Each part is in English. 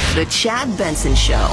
The Chad Benson Show.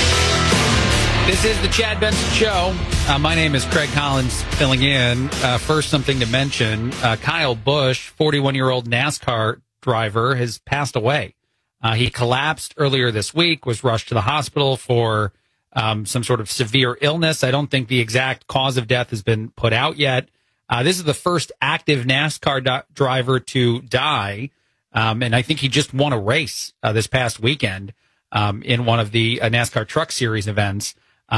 This is the Chad Benson Show. My name is Craig Collins, filling in. First, something to mention. Kyle Busch, 41-year-old NASCAR driver, has passed away. He collapsed earlier this week, was rushed to the hospital for some sort of severe illness. I don't think the exact cause of death has been put out yet. This is the first active NASCAR driver to die. And I think he just won a race this past weekend in one of the NASCAR Truck Series events.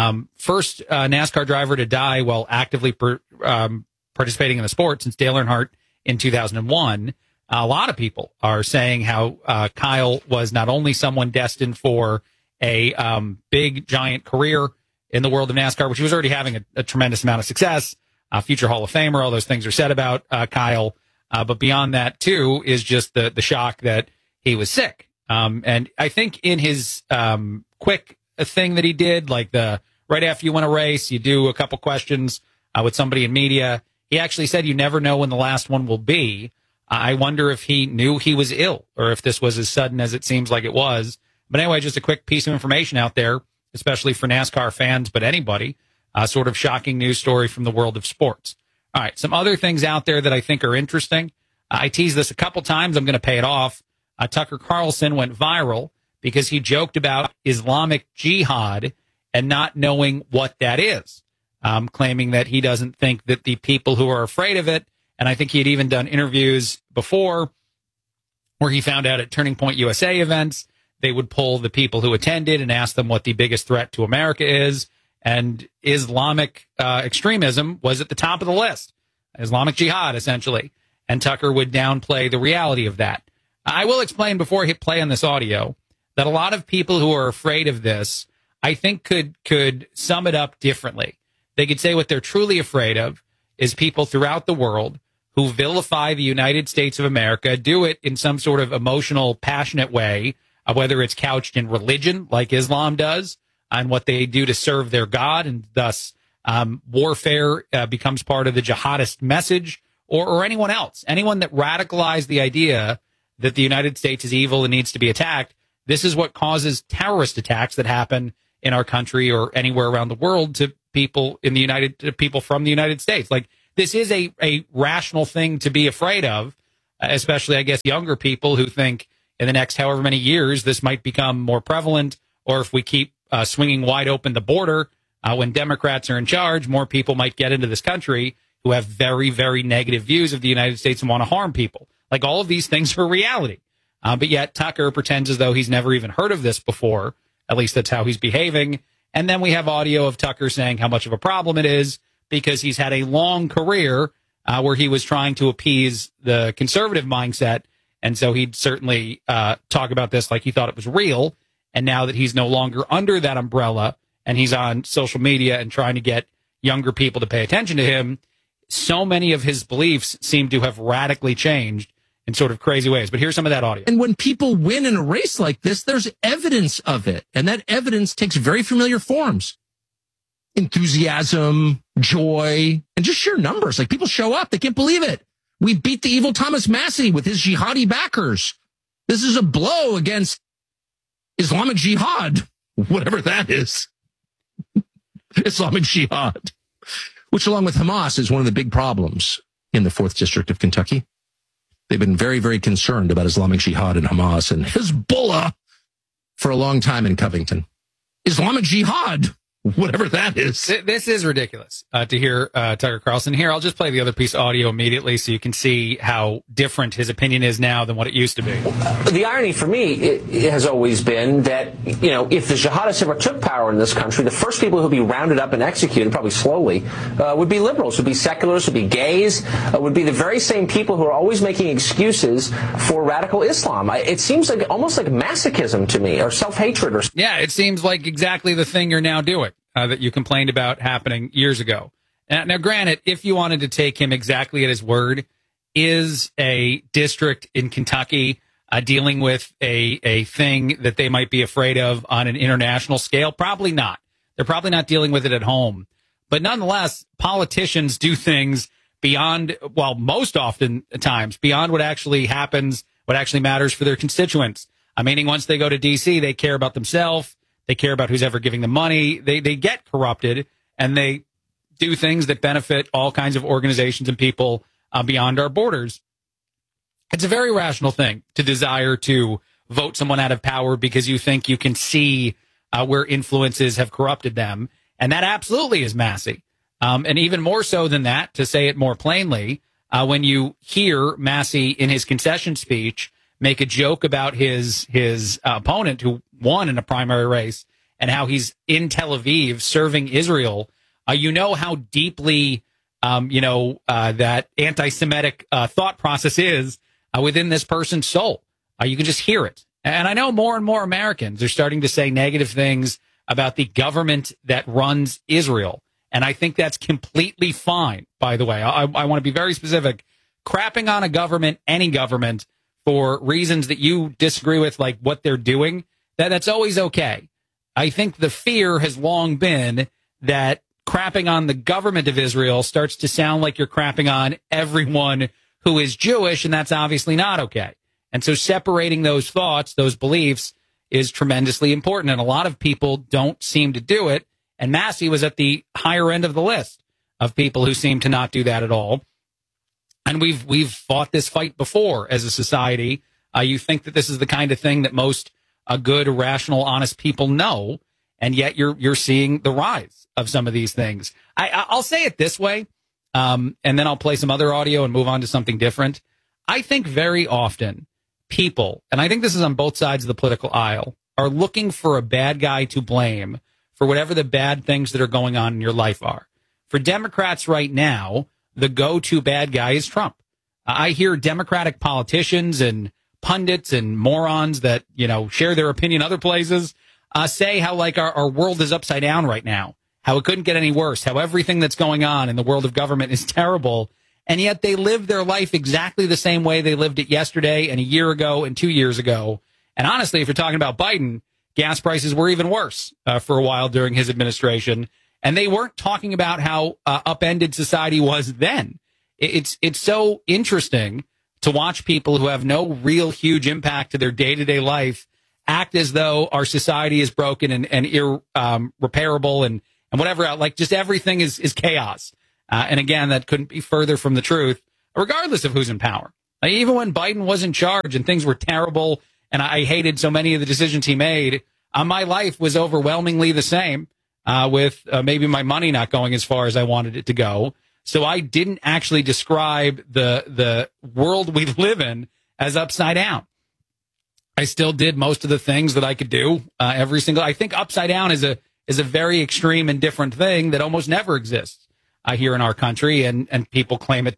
First NASCAR driver to die while actively participating in the sport since Dale Earnhardt in 2001. A lot of people are saying how Kyle was not only someone destined for a big, giant career in the world of NASCAR, which he was already having a tremendous amount of success, future Hall of Famer, all those things are said about Kyle. But beyond that, too, is just the shock that he was sick. And I think in his quick thing that he did, like right after you win a race, you do a couple questions with somebody in media. He actually said you never know when the last one will be. I wonder if he knew he was ill or if this was as sudden as it seems like it was. But anyway, just a quick piece of information out there, especially for NASCAR fans, but anybody, sort of shocking news story from the world of sports. All right, some other things out there that I think are interesting. I teased this a couple times. I'm going to pay it off. Tucker Carlson went viral because he joked about Islamic Jihad and not knowing what that is, claiming that he doesn't think that the people who are afraid of it, and I think he had even done interviews before where he found out at Turning Point USA events, they would pull the people who attended and ask them what the biggest threat to America is. And Islamic extremism was at the top of the list. Islamic Jihad, essentially. And Tucker would downplay the reality of that. I will explain before I hit play on this audio that a lot of people who are afraid of this, I think could sum it up differently. They could say what they're truly afraid of is people throughout the world who vilify the United States of America, do it in some sort of emotional, passionate way, whether it's couched in religion like Islam does, and what they do to serve their God, and thus warfare becomes part of the jihadist message, or anyone else. Anyone that radicalized the idea that the United States is evil and needs to be attacked, this is what causes terrorist attacks that happen in our country or anywhere around the world to people people from the United States. Like, this is a rational thing to be afraid of, especially, I guess, younger people who think in the next however many years this might become more prevalent, or if we keep swinging wide open the border when Democrats are in charge, more people might get into this country who have very, very negative views of the United States and want to harm people. Like, all of these things are reality. But yet Tucker pretends as though he's never even heard of this before. At least that's how he's behaving. And then we have audio of Tucker saying how much of a problem it is because he's had a long career where he was trying to appease the conservative mindset. And so he'd certainly talk about this like he thought it was real. And now that he's no longer under that umbrella and he's on social media and trying to get younger people to pay attention to him, so many of his beliefs seem to have radically changed in sort of crazy ways. But here's some of that audio. And when people win in a race like this, there's evidence of it. And that evidence takes very familiar forms. Enthusiasm, joy, and just sheer numbers. Like, people show up. They can't believe it. We beat the evil Thomas Massey with his jihadi backers. This is a blow against Islamic Jihad, whatever that is. Islamic Jihad, which along with Hamas is one of the big problems in the 4th District of Kentucky. They've been very, very concerned about Islamic Jihad and Hamas and Hezbollah for a long time in Covington. Islamic Jihad, whatever that is. This is ridiculous to hear Tucker Carlson. Here, I'll just play the other piece of audio immediately so you can see how different his opinion is now than what it used to be. The irony for me it has always been that, if the jihadists ever took power in this country, the first people who would be rounded up and executed, probably slowly, would be liberals, would be seculars, would be gays, would be the very same people who are always making excuses for radical Islam. It seems like almost like masochism to me, or self-hatred. Yeah, it seems like exactly the thing you're now doing. That you complained about happening years ago. Now, granted, if you wanted to take him exactly at his word, is a district in Kentucky dealing with a thing that they might be afraid of on an international scale? Probably not. They're probably not dealing with it at home. But nonetheless, politicians do things beyond, well, most often times, beyond what actually happens, what actually matters for their constituents. Meaning once they go to D.C., they care about themselves. They care about who's ever giving them money. They get corrupted, and they do things that benefit all kinds of organizations and people beyond our borders. It's a very rational thing to desire to vote someone out of power because you think you can see where influences have corrupted them. And that absolutely is Massey. And even more so than that, to say it more plainly, when you hear Massey in his concession speech make a joke about his opponent who won in a primary race and how he's in Tel Aviv serving Israel, you know how deeply, that anti-Semitic thought process is within this person's soul. You can just hear it. And I know more and more Americans are starting to say negative things about the government that runs Israel. And I think that's completely fine, by the way. I want to be very specific. Crapping on a government, any government, for reasons that you disagree with, like what they're doing, that's always okay. I think the fear has long been that crapping on the government of Israel starts to sound like you're crapping on everyone who is Jewish, and that's obviously not okay. And so separating those thoughts, those beliefs, is tremendously important. And a lot of people don't seem to do it. And Massey was at the higher end of the list of people who seem to not do that at all. And we've fought this fight before as a society. You think that this is the kind of thing that most good, rational, honest people know, and yet you're seeing the rise of some of these things. I'll say it this way, and then I'll play some other audio and move on to something different. I think very often people, and I think this is on both sides of the political aisle, are looking for a bad guy to blame for whatever the bad things that are going on in your life are. For Democrats right now, the go-to bad guy is Trump. I hear Democratic politicians and pundits and morons that, share their opinion other places, say how like our world is upside down right now, how it couldn't get any worse, how everything that's going on in the world of government is terrible. And yet they live their life exactly the same way they lived it yesterday and a year ago and 2 years ago. And honestly, if you're talking about Biden, gas prices were even worse for a while during his administration. And they weren't talking about how upended society was then. It's so interesting to watch people who have no real huge impact to their day-to-day life act as though our society is broken and irreparable and whatever. Like just everything is chaos. And again, that couldn't be further from the truth, regardless of who's in power. Like, even when Biden was in charge and things were terrible and I hated so many of the decisions he made, my life was overwhelmingly the same, with maybe my money not going as far as I wanted it to go. So I didn't actually describe the world we live in as upside down. I still did most of the things that I could do I think upside down is a very extreme and different thing that almost never exists here in our country, and people claim it